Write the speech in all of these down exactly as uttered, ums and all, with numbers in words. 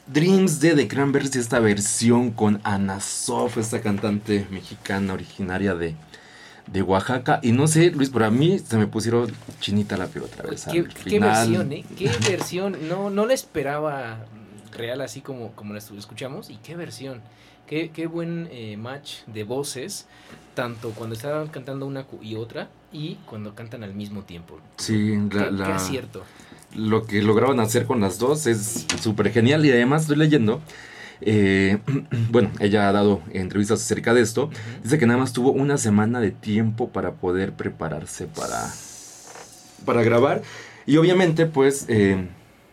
Dreams de The Cranberries, esta versión con Ana Sof, esta cantante mexicana originaria de, de Oaxaca. Y no sé, Luis, pero a mí se me pusieron chinita la piel otra vez. ¿Qué, qué versión, eh? ¿Qué versión? No, no la esperaba real así como, como la escuchamos. ¿Y qué versión? Qué, qué buen eh, match de voces, tanto cuando estaban cantando una y otra y cuando cantan al mismo tiempo. Sí, la, qué, la, qué acierto. Lo que lograron hacer con las dos es súper genial. Y además estoy leyendo, eh, bueno, ella ha dado entrevistas acerca de esto. Uh-huh. Dice que nada más tuvo una semana de tiempo para poder prepararse para, para grabar. Y obviamente pues eh,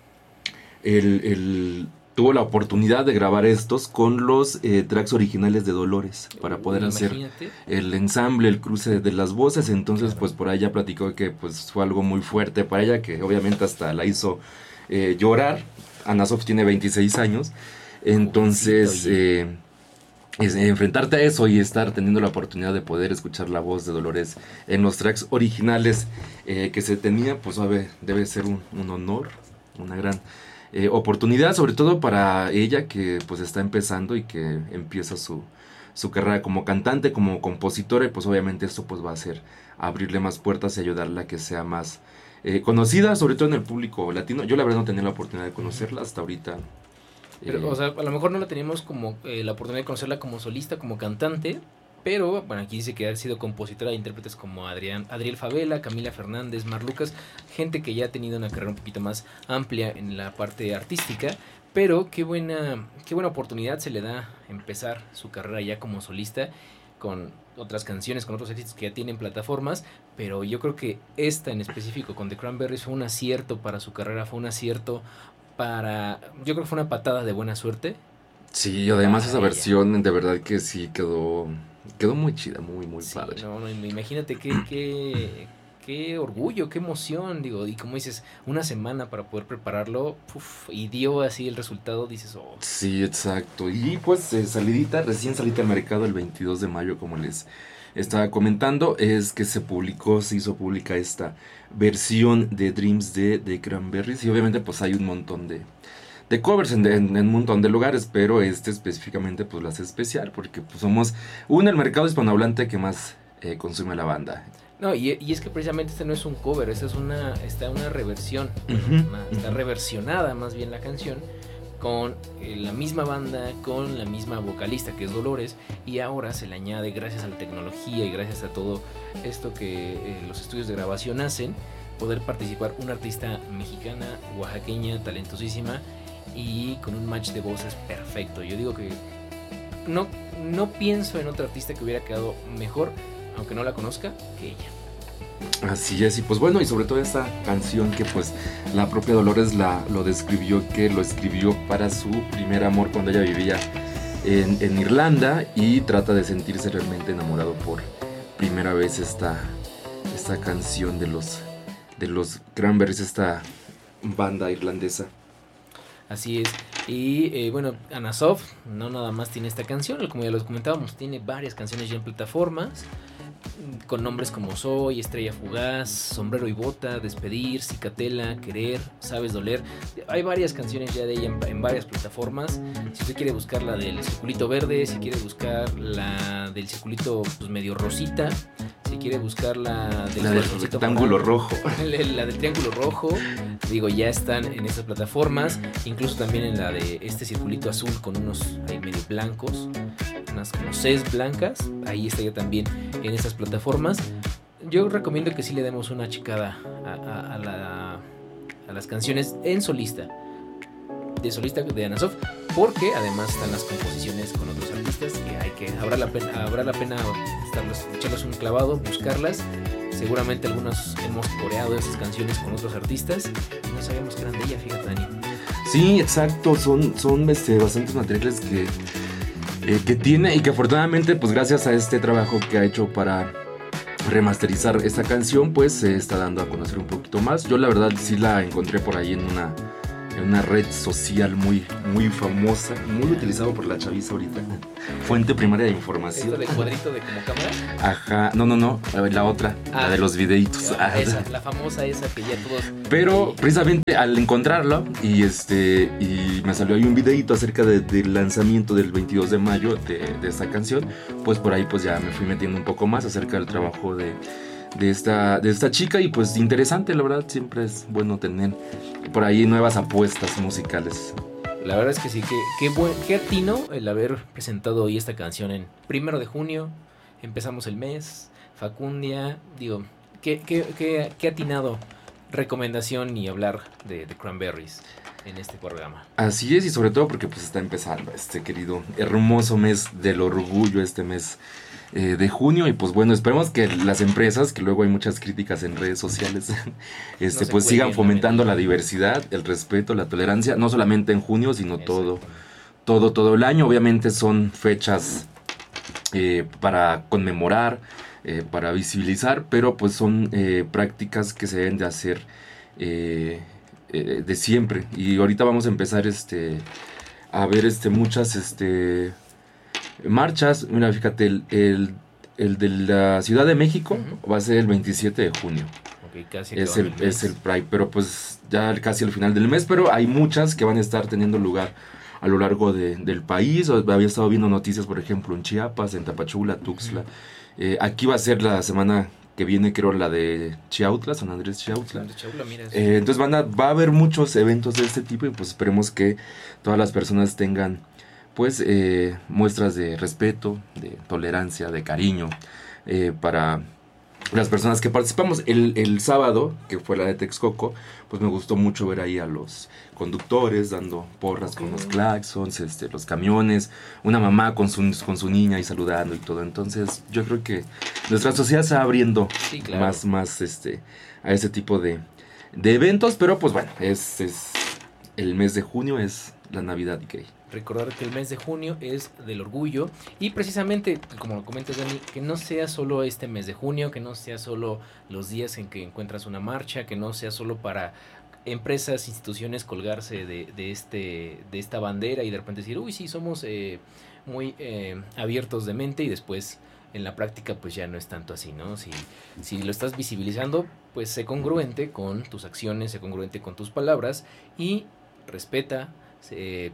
el... el tuvo la oportunidad de grabar estos con los eh, tracks originales de Dolores para poder Uy, hacer imagínate. el ensamble, el cruce de las voces. Entonces, claro. pues por ahí ya platicó que pues fue algo muy fuerte para ella, que obviamente hasta la hizo eh, llorar. Ana Sof tiene veintiséis años, entonces eh, es, enfrentarte a eso y estar teniendo la oportunidad de poder escuchar la voz de Dolores en los tracks originales eh, que se tenía, pues debe, debe ser un, un honor, una gran Eh, oportunidad, sobre todo para ella que pues está empezando y que empieza su, su carrera como cantante, como compositora, y pues obviamente esto pues va a hacer abrirle más puertas y ayudarla a que sea más eh, conocida, sobre todo en el público latino. Yo la verdad no tenía la oportunidad de conocerla hasta ahorita. Pero, eh, o sea, a lo mejor no la teníamos como eh, la oportunidad de conocerla como solista, como cantante, pero bueno, aquí dice que ha sido compositora de intérpretes como Adrián, Adriel Favela, Camila Fernández, Mar Lucas, gente que ya ha tenido una carrera un poquito más amplia en la parte artística, pero qué buena, qué buena oportunidad se le da empezar su carrera ya como solista con otras canciones, con otros éxitos que ya tienen plataformas, pero yo creo que esta en específico con The Cranberries fue un acierto para su carrera, fue un acierto para, yo creo que fue una patada de buena suerte. Sí, además esa ella. versión de verdad que sí quedó... Quedó muy chida, muy, muy sí, padre. No, no, imagínate qué, qué, qué orgullo, qué emoción, digo, y como dices, una semana para poder prepararlo, uf, y dio así el resultado, dices, oh. Sí, exacto, y pues eh, salidita, recién salita al mercado el veintidós de mayo, como les estaba comentando, es que se publicó, se hizo pública esta versión de Dreams de The Cranberries, y obviamente pues hay un montón de... de covers en, en, en un montón de lugares, pero este específicamente pues lo hace especial porque pues somos uno el mercado hispanohablante que más eh, consume la banda. No, y, y es que precisamente este no es un cover, esta es una, está una reversión, uh-huh, una, está uh-huh. reversionada más bien la canción con eh, la misma banda, con la misma vocalista que es Dolores, y ahora se le añade, gracias a la tecnología y gracias a todo esto que eh, los estudios de grabación hacen, poder participar una artista mexicana, oaxaqueña, talentosísima, y con un match de voces perfecto. Yo digo que no, no pienso en otra artista que hubiera quedado mejor, aunque no la conozca, que ella. Así es, y pues bueno, y sobre todo esta canción que pues la propia Dolores la, lo describió, que lo escribió para su primer amor cuando ella vivía en, en Irlanda, y trata de sentirse realmente enamorado por primera vez esta, esta canción de los, de los Cranberries, esta banda irlandesa. Así es, y eh, bueno, Ana Sof no nada más tiene esta canción, como ya los comentábamos, tiene varias canciones ya en plataformas, con nombres como Soy, Estrella Fugaz, Sombrero y Bota, Despedir, Cicatela, Querer, Sabes Doler. Hay varias canciones ya de ella en, en varias plataformas. Si usted quiere buscar la del Circulito Verde, si quiere buscar la del Circulito pues, medio rosita, si quiere buscar la del, la del Triángulo Rojo, la, la del Triángulo Rojo, digo, ya están en esas plataformas, incluso también en la de este circulito azul con unos ahí medio blancos, unas como Cs blancas, ahí está ya también en esas plataformas. Yo recomiendo que sí le demos una checada a, a, a, la, a las canciones en solista, de solista de Ana Sof, porque además están las composiciones con otros artistas que hay que, habrá la pena, habrá la pena estarlos, echarles un clavado, buscarlas. Seguramente algunos hemos coreado esas canciones con otros artistas y no sabíamos que eran de ella, fíjate, Dani. Sí, exacto, son, son este, bastantes materiales que, eh, que tiene, y que afortunadamente pues gracias a este trabajo que ha hecho para remasterizar esta canción pues se está dando a conocer un poquito más. Yo la verdad sí la encontré por ahí en una en una red social muy, muy famosa, muy utilizado por la chaviza ahorita. Fuente primaria de información. ¿Esto de cuadrito de como cámara? Ajá, no, no, no, la otra, ah, la de los videitos. Ah, esa, la famosa esa que ya todos... Pero precisamente al encontrarlo y este y me salió ahí un videito acerca de, del lanzamiento del veintidós de mayo de, de esta canción, pues por ahí pues ya me fui metiendo un poco más acerca del trabajo de, de, esta, de esta chica y pues interesante, la verdad, siempre es bueno tener por ahí nuevas apuestas musicales. La verdad es que sí, que, que, buen, que atino el haber presentado hoy esta canción en primero de junio, empezamos el mes, Facundia, digo, qué, qué, qué, qué atinado recomendación y hablar de, de Cranberries en este programa. Así es, y sobre todo porque pues está empezando este querido hermoso mes del orgullo, este mes eh, de junio, y pues bueno, esperemos que las empresas, que luego hay muchas críticas en redes sociales, este no pues sigan fomentando la, la diversidad, el respeto, la tolerancia, no solamente en junio, sino todo, todo, todo el año. Obviamente son fechas eh, para conmemorar, Eh, para visibilizar, pero pues son eh, prácticas que se deben de hacer eh, eh, de siempre. Y ahorita vamos a empezar este a ver este muchas este marchas. Mira, fíjate, el, el, el de la Ciudad de México uh-huh. va a ser el veintisiete de junio. Okay, casi es, el, el es el Pride, pero pues ya casi al final del mes, pero hay muchas que van a estar teniendo lugar a lo largo de, del país. Había estado viendo noticias, por ejemplo, en Chiapas, en Tapachula, Tuxtla. Uh-huh. Eh, aquí va a ser la semana que viene, creo, la de Chiautla, San Andrés Chiautla. Chiautla mira, eh, entonces van a, va a haber muchos eventos de este tipo y pues esperemos que todas las personas tengan pues eh, muestras de respeto, de tolerancia, de cariño eh, para las personas que participamos. El, el sábado, que fue la de Texcoco, pues me gustó mucho ver ahí a los conductores dando porras con los claxons, este, los camiones, una mamá con su, con su niña y saludando y todo. Entonces yo creo que nuestra sociedad se va abriendo sí, claro. más, más este, a ese tipo de, de eventos, pero pues bueno, es, es el mes de junio, es la Navidad gay. Recordar que el mes de junio es del orgullo y precisamente, como lo comentas, Dani, que no sea solo este mes de junio, que no sea solo los días en que encuentras una marcha, que no sea solo para empresas, instituciones colgarse de, de, este, de esta bandera y de repente decir, uy, sí, somos eh, muy eh, abiertos de mente, y después en la práctica pues ya no es tanto así, ¿no? Si, si lo estás visibilizando, pues sé congruente con tus acciones, sé congruente con tus palabras y respeta, se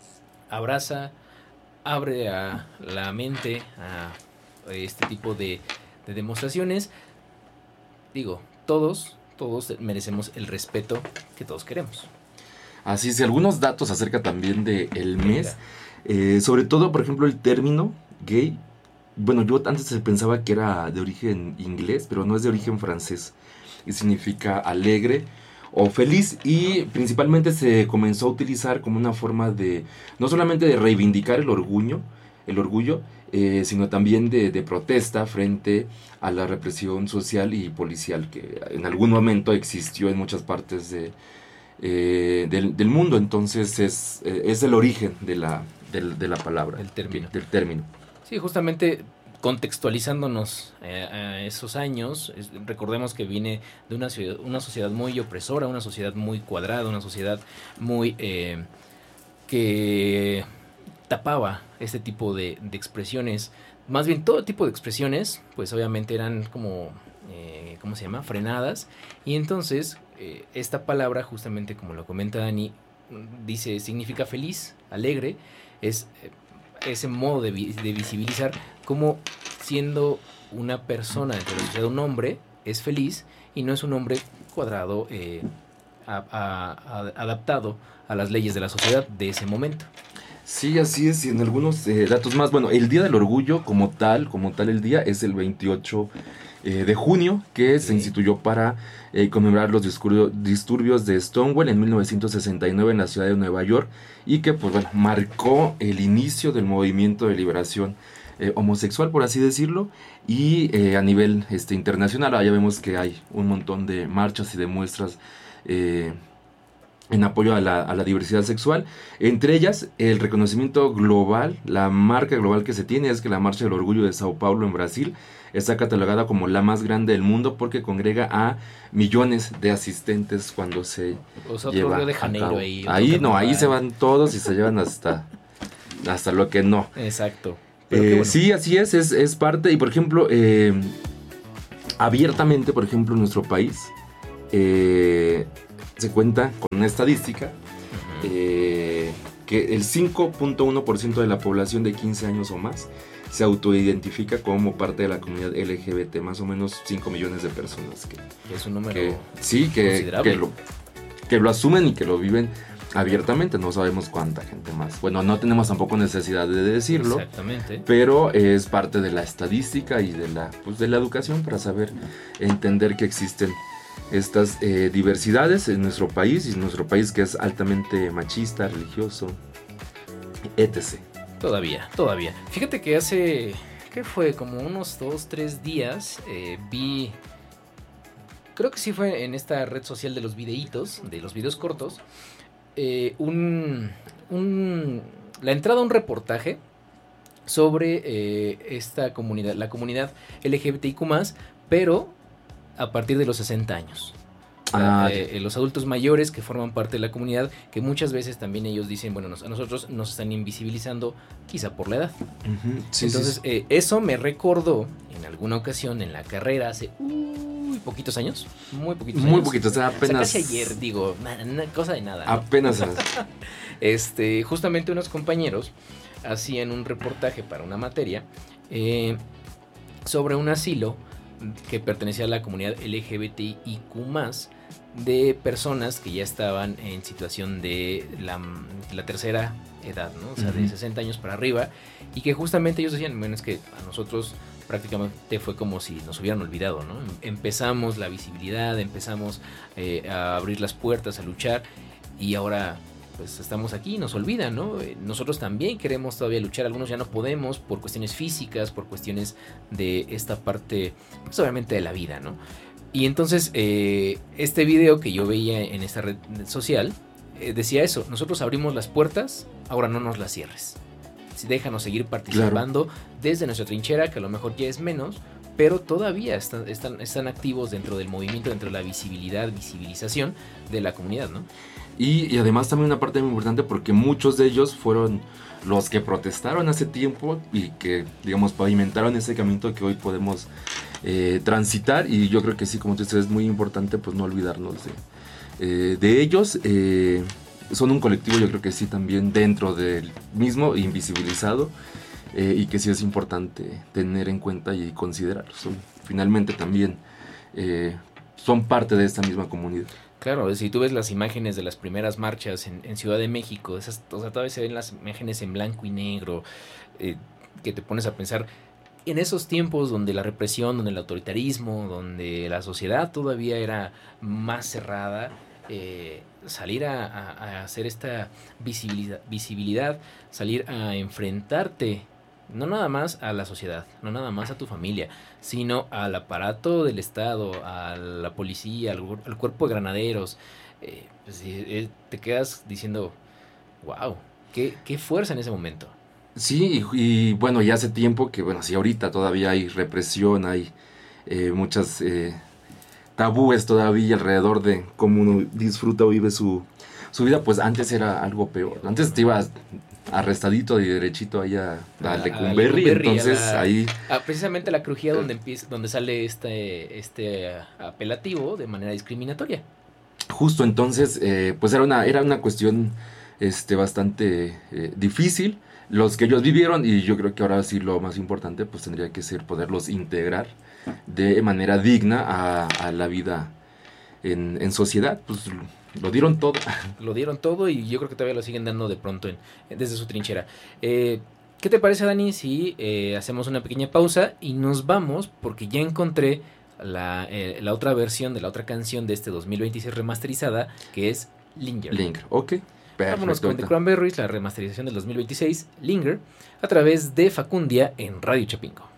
abraza, abre a la mente a este tipo de, de demostraciones. Digo, todos, todos merecemos el respeto que todos queremos. Así es, y algunos datos acerca también del mes, eh, sobre todo, por ejemplo, el término gay. Bueno, yo antes pensaba que era de origen inglés, pero no, es de origen francés, y significa alegre o feliz, y principalmente se comenzó a utilizar como una forma de, no solamente de reivindicar el orgullo, el orgullo, eh, sino también de, de protesta frente a la represión social y policial que en algún momento existió en muchas partes de, eh, del, del mundo. Entonces es, eh, es el origen de la, de, de la palabra, el término. del término. Sí, justamente contextualizándonos eh, a esos años, es, recordemos que viene de una, ciudad, una sociedad muy opresora, una sociedad muy cuadrada, una sociedad muy eh, que tapaba este tipo de, de expresiones, más bien todo tipo de expresiones, pues obviamente eran como, eh, ¿cómo se llama?, frenadas, y entonces eh, esta palabra, justamente como lo comenta Dani, dice, significa feliz, alegre, es eh, ese modo de, de visibilizar cómo siendo una persona dentro de la sociedad, un hombre es feliz y no es un hombre cuadrado eh, a, a, a, adaptado a las leyes de la sociedad de ese momento. Sí, así es, y en algunos eh, datos más. Bueno, el Día del Orgullo como tal, como tal el día, es el veintiocho eh, de junio, que sí. se instituyó para eh, conmemorar los disturbios de Stonewall en mil novecientos sesenta y nueve en la ciudad de Nueva York, y que pues bueno, marcó el inicio del movimiento de liberación eh, homosexual, por así decirlo, y eh, a nivel este, internacional, ya vemos que hay un montón de marchas y de muestras eh, en apoyo a la, a la diversidad sexual. Entre ellas, el reconocimiento global, la marca global que se tiene es que la Marcha del Orgullo de Sao Paulo en Brasil está catalogada como la más grande del mundo porque congrega a millones de asistentes cuando se o sea, lleva Río de a Janeiro cabo. ahí, Ahí no, ahí se van todos y se llevan hasta, hasta lo que no. Exacto. Eh, bueno. Sí, así es, es, es parte. Y por ejemplo, eh, abiertamente, por ejemplo, en nuestro país, eh, se cuenta con una estadística uh-huh. eh, que el cinco punto uno por ciento de la población de quince años o más se autoidentifica como parte de la comunidad L G B T, más o menos cinco millones de personas. Que, es un número que, sí, que, que, lo, que lo asumen y que lo viven abiertamente. No sabemos cuánta gente más. Bueno, no tenemos tampoco necesidad de decirlo. Exactamente. Pero es parte de la estadística y de la, pues, de la educación para saber entender que existen estas eh, diversidades en nuestro país, y nuestro país que es altamente machista, religioso, etcétera. Todavía, todavía. Fíjate que hace, ¿qué fue? Como unos dos, tres días eh, vi, creo que sí fue en esta red social de los videitos, de los videos cortos, eh, un, un, la entrada a un reportaje sobre eh, esta comunidad, la comunidad L G B T I Q más, pero a partir de los sesenta años. Ah, eh, los adultos mayores que forman parte de la comunidad, que muchas veces también ellos dicen, bueno, nos, a nosotros nos están invisibilizando quizá por la edad. Uh-huh. Sí, Entonces, sí, sí. Eh, eso me recordó en alguna ocasión en la carrera hace uy, poquitos años, muy poquitos muy años. Muy poquitos, apenas. O sea, casi ayer, digo, una cosa de nada. ¿no? Apenas. este, justamente unos compañeros hacían un reportaje para una materia eh, sobre un asilo que pertenecía a la comunidad L G B T I Q más, de personas que ya estaban en situación de la, la tercera edad, ¿no? O sea, uh-huh. de sesenta años para arriba, y que justamente ellos decían, bueno, es que a nosotros prácticamente fue como si nos hubieran olvidado, ¿no? Empezamos la visibilidad, empezamos eh, a abrir las puertas, a luchar, y ahora pues estamos aquí y nos olvidan, ¿no? Nosotros también queremos todavía luchar, algunos ya no podemos por cuestiones físicas, por cuestiones de esta parte, pues obviamente de la vida, ¿no? Y entonces eh, este video que yo veía en esta red social eh, decía eso, nosotros abrimos las puertas, ahora no nos las cierres. Déjanos seguir participando claro. desde nuestra trinchera, que a lo mejor ya es menos, pero todavía están, están, están activos dentro del movimiento, dentro de la visibilidad, visibilización de la comunidad, ¿no? Y, y además también una parte muy importante porque muchos de ellos fueron los que protestaron hace tiempo y que, digamos, pavimentaron ese camino que hoy podemos eh, transitar, y yo creo que sí, como tú dices, es muy importante pues no olvidarnos de, eh, de ellos. Eh, son un colectivo, yo creo que sí, también dentro del mismo, invisibilizado, eh, y que sí es importante tener en cuenta y considerarlos. Son, finalmente también eh, son parte de esta misma comunidad. Claro, si tú ves las imágenes de las primeras marchas en, en Ciudad de México, esas, o sea, todavía se ven las imágenes en blanco y negro, eh, que te pones a pensar en esos tiempos donde la represión, donde el autoritarismo, donde la sociedad todavía era más cerrada, eh, salir a, a, a hacer esta visibilidad, visibilidad, salir a enfrentarte no nada más a la sociedad, no nada más a tu familia, sino al aparato del Estado, a la policía, al, al cuerpo de granaderos, eh, pues, eh, te quedas diciendo, wow, qué, qué fuerza en ese momento. Sí, y, y bueno, ya hace tiempo que, bueno, sí, ahorita todavía hay represión, hay eh, muchas eh, tabúes todavía alrededor de cómo uno disfruta o vive su, su vida, pues antes era algo peor. Antes te ibas arrestadito y derechito ahí a, a Lecumberri, entonces la, ahí... A, precisamente la crujía donde empieza, donde sale este, este apelativo de manera discriminatoria. Justo, entonces, eh, pues era una, era una cuestión este, bastante eh, difícil, los que ellos vivieron, y yo creo que ahora sí lo más importante pues tendría que ser poderlos integrar de manera digna a, a la vida en, en sociedad, pues... Lo dieron todo. Lo dieron todo y yo creo que todavía lo siguen dando de pronto en, desde su trinchera. Eh, ¿Qué te parece, Dani, si eh, hacemos una pequeña pausa y nos vamos? Porque ya encontré la, eh, la otra versión de la otra canción de este dos mil veintiséis remasterizada, que es Linger. Linger, ok. Perfecto. Vámonos con The Cranberries, la remasterización del dos mil veintiséis, Linger, a través de Facundia en Radio Chapingo.